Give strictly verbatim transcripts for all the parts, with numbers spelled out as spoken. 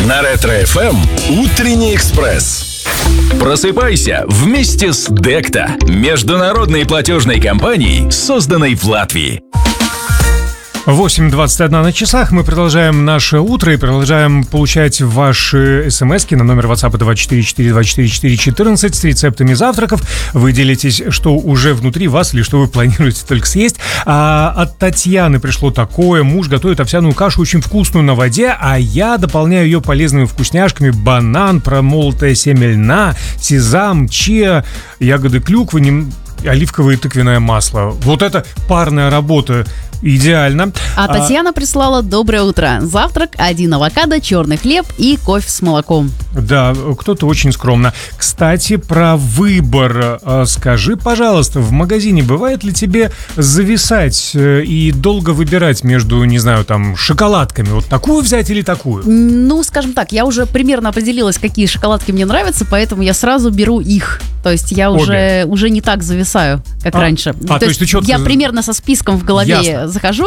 На Ретро-эф эм «Утренний экспресс». Просыпайся вместе с Декта, международной платежной компанией, созданной в Латвии. восемь двадцать один на часах. Мы продолжаем наше утро и продолжаем получать ваши смски на номер WhatsApp два четыре четыре два четыре четыре четырнадцать с рецептами завтраков. Вы делитесь, что уже внутри вас или что вы планируете только съесть. А от Татьяны пришло такое: муж готовит овсяную кашу очень вкусную на воде, а я дополняю ее полезными вкусняшками: банан, промолотое семя льна, сезам, чиа, ягоды клюквы, нем... оливковое и тыквенное масло. Вот это парная работа. Идеально. А Татьяна а... прислала: доброе утро. Завтрак: один авокадо, черный хлеб и кофе с молоком. Да, кто-то очень скромно. Кстати, про выбор. Скажи, пожалуйста, в магазине бывает ли тебе зависать и долго выбирать между, не знаю, там, шоколадками? Вот такую взять или такую? Ну, скажем так, я уже примерно определилась, какие шоколадки мне нравятся, поэтому я сразу беру их. То есть я уже, уже не так зависаю, как а, раньше. А, то, то есть ты четко... Я примерно со списком в голове Ясно. захожу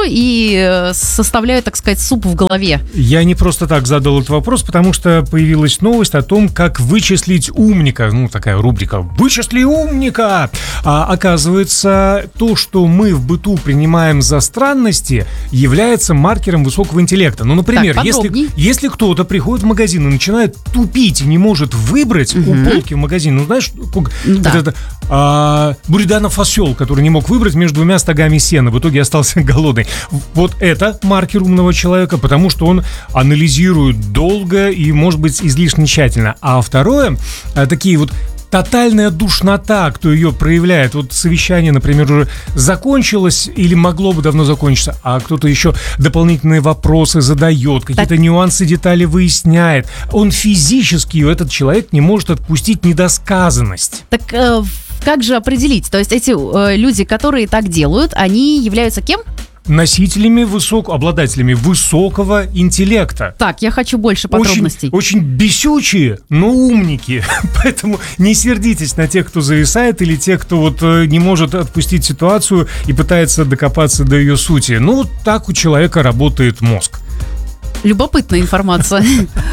и составляю, так сказать, суп в голове. Я не просто так задал этот вопрос, потому что появилась новость о том, как вычислить умника. Ну, такая рубрика «Вычисли умника». А оказывается, то, что мы в быту принимаем за странности, является маркером высокого интеллекта. Ну, например, так, если, если кто-то приходит в магазин и начинает тупить и не может выбрать угу. у полки в магазине, ну, знаешь, да. вот это а, Буриданов осел, который не мог выбрать между двумя стогами сена, в итоге остался голодный. Вот это маркер умного человека, потому что он анализирует долго и, может быть, излишне тщательно. А второе, такие вот тотальная душнота, кто ее проявляет. Вот совещание, например, уже закончилось или могло бы давно закончиться, а кто-то еще дополнительные вопросы задает, какие-то так... нюансы, детали выясняет. Он физически, этот человек, не может отпустить недосказанность. Так э, как же определить? То есть эти э, люди, которые так делают, они являются кем? Носителями высокого, обладателями высокого интеллекта. Так, я хочу больше подробностей. Очень, очень бесючие, но умники. Поэтому не сердитесь на тех, кто зависает, или тех, кто вот не может отпустить ситуацию и пытается докопаться до ее сути. Ну, так у человека работает мозг. Любопытная информация.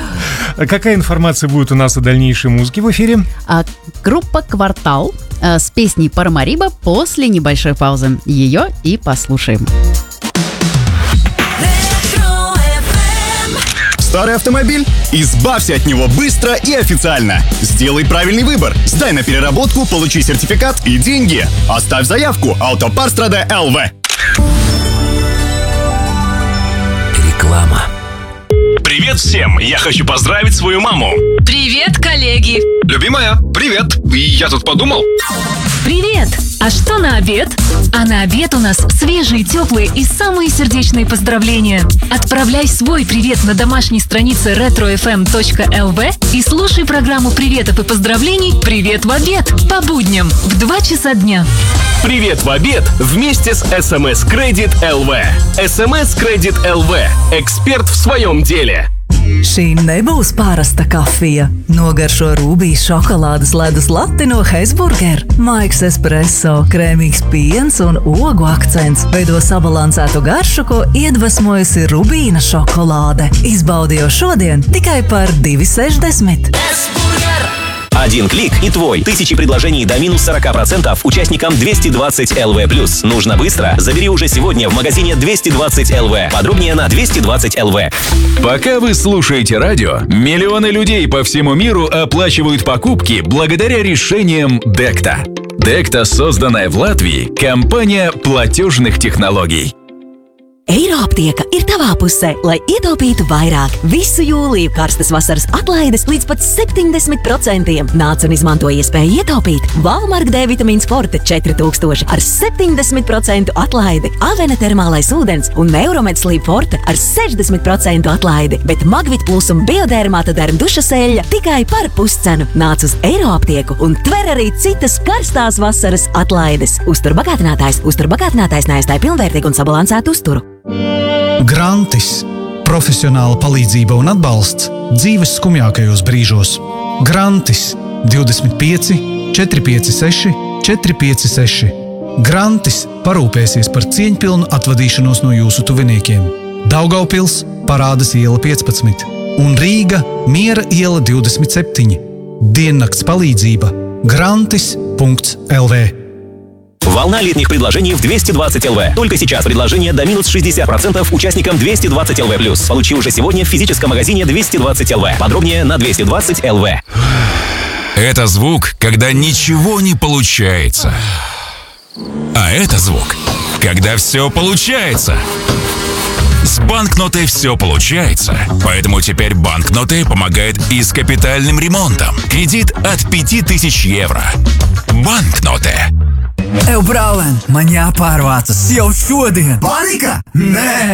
Какая информация будет у нас о дальнейшей музыке в эфире? А, группа «Квартал» а, с песней «Парамариба» после небольшой паузы. Ее и послушаем. Старый автомобиль? Избавься от него быстро и официально. Сделай правильный выбор. Сдай на переработку, получи сертификат и деньги. Оставь заявку. Автопарстрада эл вэ. Реклама. Привет всем! Я хочу поздравить свою маму. Привет, коллеги! Любимая, привет! Я тут подумал. Привет! А что на обед? А на обед у нас свежие, теплые и самые сердечные поздравления. Отправляй свой привет на домашней странице ретро эф эм точка эл ви и слушай программу приветов и поздравлений «Привет в обед» по будням в два часа дня. Привет в обед вместе с эс эм эс Credit эл ви. эс эм эс Credit эл ви. Эксперт в своем деле. Šī nebūs parasta kafija. Nogaršo rūbijas šokolādes ledus lati no Hesburger. Maiks espresso, krēmīgs piens un ogu akcents veido sabalansētu garšu, ko iedvesmojusi rubīna šokolāde. Izbaudi jau šodien tikai par divi sešdesmit. Один клик и твой. Тысячи предложений до минус сорок процентов участникам двести двадцать эл ви плюс. Нужно быстро? Забери уже сегодня в магазине двести двадцать эл ви. Подробнее на двести двадцать эл ви. Пока вы слушаете радио, миллионы людей по всему миру оплачивают покупки благодаря решениям Декта. Декта, созданная в Латвии, компания платежных технологий. Eiroaptieka ir tavā pusē, lai ietaupītu vairāk. Visu jūliju karstas vasaras atlaides līdz pat septiņdesmit procentiem. Nāc un izmanto iespēju ietaupīt. Valmark D vitamīns Forte četri tūkstoši ar septiņdesmit procentu atlaidi. Avena termālais ūdens un Neuromed Sleep Forte ar sešdesmit procentu atlaidi. Bet Magvit Plus un Biodermata derm dušas eļļa tikai par puscenu. Nāc uz Eiroaptieku un tver arī citas karstās vasaras atlaides. Uztur bagātinātājs. Uztur bagātinātājs neaizstāj pilnvērtīgu un sabalansētu uzturu. Grantis – profesionāla palīdzība un atbalsts dzīves skumjākajos brīžos. Grantis divdesmit pieci četri pieci seši četri pieci seši. Grantis parūpēsies par cieņpilnu atvadīšanos no jūsu tuviniekiem. Daugavpils, Parādas iela piecpadsmit. un Rīga Miera iela divdesmit septiņi. Diennakts palīdzība grantis punkts эл ве. Волна летних предложений в двести двадцать эл ви. Только сейчас предложение до минус шестьдесят процентов участникам двести двадцать эл ви плюс. Получи уже сегодня в физическом магазине двести двадцать эл ви. Подробнее на двести двадцать эл ви. Это звук, когда ничего не получается. А это звук, когда все получается. С банкнотой все получается, поэтому теперь банкноты помогает и с капитальным ремонтом. Кредит от пяти тысяч евро. Банкноты. Ew, brālēn, man jāpārvācas jau šodien! Panika? Nē!